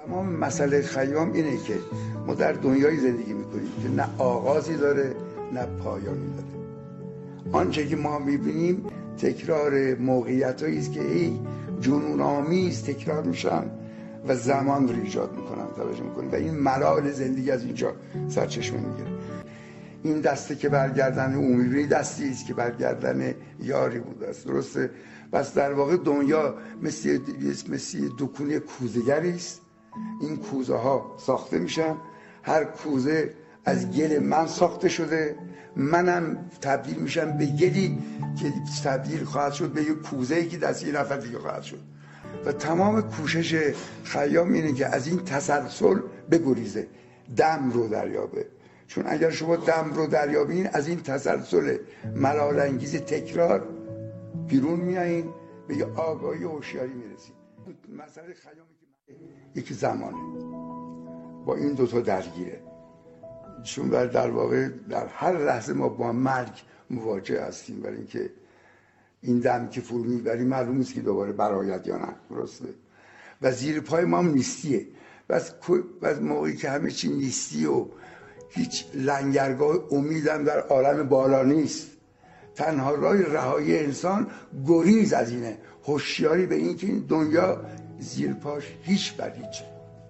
تمام مسئله خیام اینه که ما در دنیای زندگی میکنیم که نه آغازی داره نه پایانی داره. آنچه که ما میبینیم تکرار موقعیتایی است که جنون آمیز تکرار میشن و زمان رو ایجاد میکنن، توجه میکنیم، و این ملال زندگی از اینجا سرچشمه میگیره. این دسته که برگردن او میبینی دستی است که برگردن یاری بوده است، درسته؟ پس در واقع دنیا مثل دکونه کوزه‌گری است. این کوزه ها ساخته میشن، هر کوزه از گل من ساخته شده، منم تبدیل میشم به گلی که تبدیل خواهد شد به یک کوزه‌ای که دست یه نفر دیگه خواهد شد. و تمام کوشش خیام اینه که از این تسلسل بگریزه، دم رو دریابه. چون اگر شما دم رو دریابین از این تسلسل ملال انگیز تکرار بیرون میایین، به یه آگاهی و هوشیاری میرسید. مسئله خیامی که یک زمانه با این دوتا درگیره، چون در واقع در هر لحظه ما با مرگ مواجه هستیم، برای اینکه این دم که فرو میبریم معلوم نیست که دوباره برآید یا نه، درسته؟ و زیر پای ما هم نیستیه. و موقعی که همه چی نیستی و هیچ لنگرگاه امیدم در عالم بالا نیست، تنها راه رهایی انسان گریز از اینه، هوشیاری به این که این دنیا زیر پاش هیچ بر هیچ.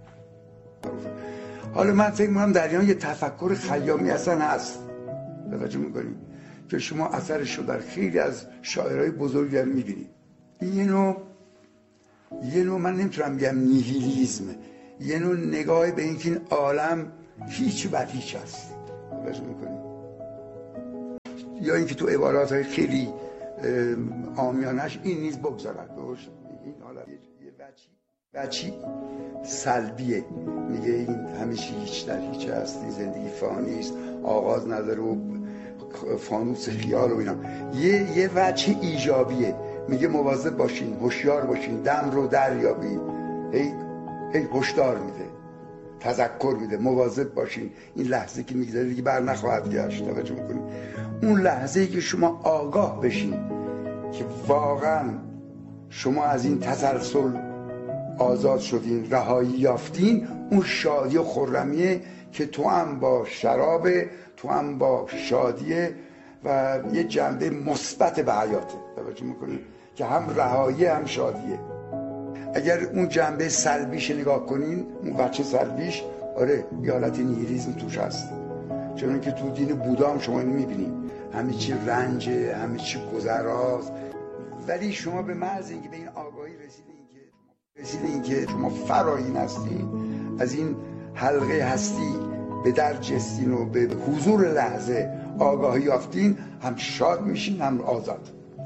حالا من فکر می‌کنم در ایران یه تفکر خیامی اصلا هست، توجه می‌کنید که شما اثرش رو در خیلی از شاعرای بزرگ هم می‌بینید. یه نوع من نمیتونم بگم نیهیلیسم، یه نوع نگاه به اینکه این عالم هیچ بر هیچ هست، توجه می‌کنید؟ یا اینکه تو عبارات‌های خیلی عامیانش این نیز بگذارد، این حالت یه بچی سلبیه، میگه این همه چی هیچ در هیچ هست، این زندگی فانی است، آغاز نداره و فانوس خیال و اینا. یه وجه ایجابیه، میگه مواظب باشین، هوشیار باشین، دم رو دریابین، هی هشدار میده، تذکر میده، مواظب باشین، این لحظه که میگذره دیگه بر نخواهد گشت، توجه میکنین؟ اون لحظه‌ای که شما آگاه بشین که واقعا شما از این تسلسل آزاد شدین، رهایی یافتین، اون شادی و خرمیه که تو هم با شرابه، تو هم با شادیه و یه جنبه مثبت به حیاته، توجه میکنید؟ که هم رهایی هم شادیه. اگر اون جنبه سلبیش نگاه کنین، اون بچه سلبیش، آره یه حالت نیهیلیسم توش هست، چون که تو دین بودا هم شما اینو میبینید، همه چی رنجه، همه چی گذراست. ولی شما به محض اینکه به این آگاهی رسیدین که شما فراین هستین، از این حلقه هستی به در جستین و به حضور لحظه آگاهی یافتین، هم شاد میشین هم آزاد.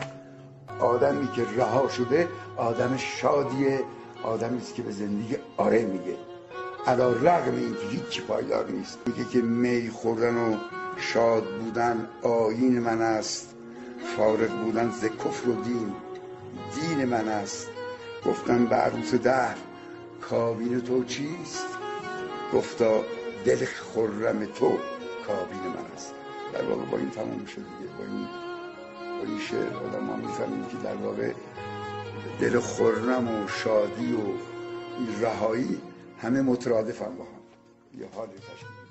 آدمی که رها شده آدم شادیه، آدمی است که به زندگی آره میگه، علی رغم اینکه هیچ پایدار نیست. میگه که می خوردن و شاد بودن آیین من است، فارغ بودن ز کفر و دین من است. گفتم به عروس دهر کابین تو چیست، گفتا دل خرم تو کابین من است. در واقع با این تمام شد دیگه، با این شعر آدم ما میفهمیم که در واقع دل خرم و شادی و رهایی همه مترادف هم با هم، یه حال تشکیل